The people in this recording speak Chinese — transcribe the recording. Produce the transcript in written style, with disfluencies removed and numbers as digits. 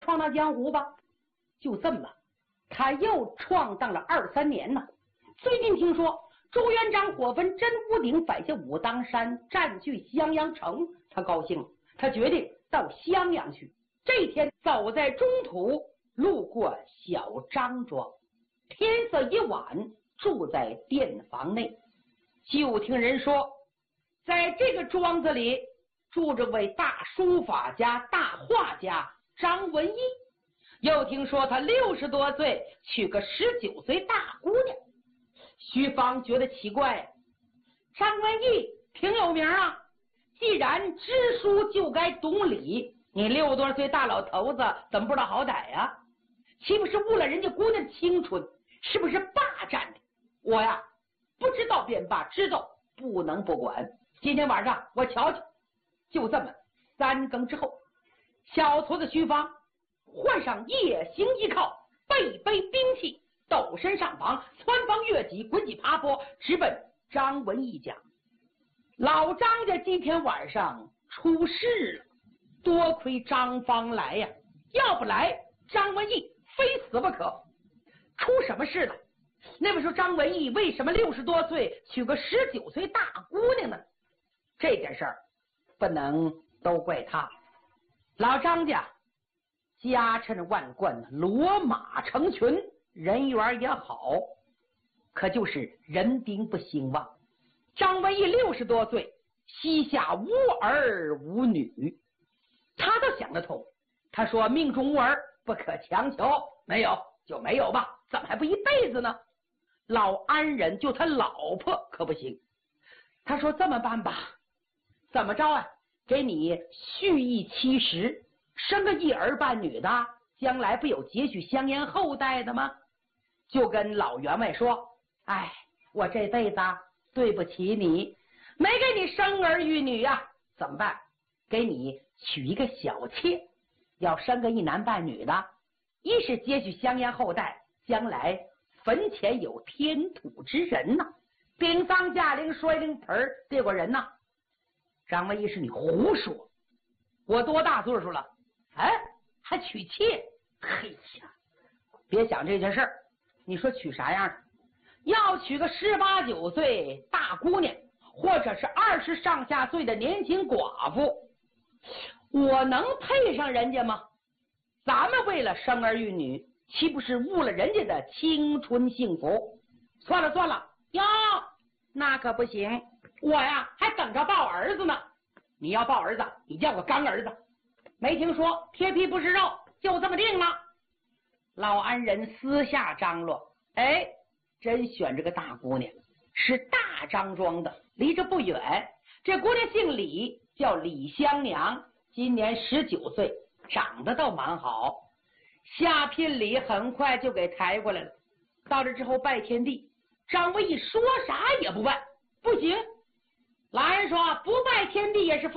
闯荡江湖吧。就这么，他又闯荡了2、3年呢。最近听说朱元璋火焚真武鼎，摆下武当山，占据襄阳城，他高兴了，他决定到襄阳去。这天走在中途，路过小张庄，天色已晚，住在店房内。就听人说，在这个庄子里住着位大书法家、大画家张文义。又听说他60多岁娶个19岁大姑娘。徐芳觉得奇怪，张文义挺有名啊，既然知书就该懂礼，你60多岁大老头子怎么不知道好歹呀？岂不是误了人家姑娘的青春？是不是霸占的？我呀，不知道便罢，知道不能不管。今天晚上我瞧瞧。就这么3更之后，小矬子徐芳换上夜行衣靠，背兵器，斗身上房，蹿房越脊，滚几爬坡，直奔张文义家。老张家今天晚上出事了，多亏张芳来呀，要不来张文义非死不可。出什么事了？那么说张文义为什么60多岁娶个19岁大姑娘呢？这件事儿不能都怪他。老张家家趁万贯，骡马成群，人缘也好，可就是人丁不兴旺。张文义60多岁，膝下无儿无女，他倒想得通。他说命中无儿不可强求，没有就没有吧，怎么还不一辈子呢？老安人就他老婆可不行。他说这么办吧，怎么着啊？给你蓄意70，生个1儿半女的，将来不有接续香烟后代的吗？就跟老员外说，哎，我这辈子对不起你，没给你生儿育女呀，怎么办？给你娶一个小妾，要生个1男半女的，一是接续香烟后代，将来坟前有天土之人呐，顶丧驾灵摔灵盆这个人呐。张文义是你胡说，我多大岁数了？哎，还娶妾？嘿呀，别想这件事儿。你说娶啥样？要娶个18、19岁大姑娘，或者是20上下岁的年轻寡妇，我能配上人家吗？咱们为了生儿育女，岂不是误了人家的青春幸福？算了算了，哟，那可不行，我呀还等着抱儿子呢。你要抱儿子，你叫个干儿子，没听说贴皮不是肉，就这么定了。老安人私下张罗，哎，真选这个大姑娘，是大张庄的，离这不远。这姑娘姓李，叫李香娘，今年19岁，长得倒蛮好。下聘礼很快就给抬过来了。到这之后拜天地，张文义说啥也不办，不行。老安说不拜天地也是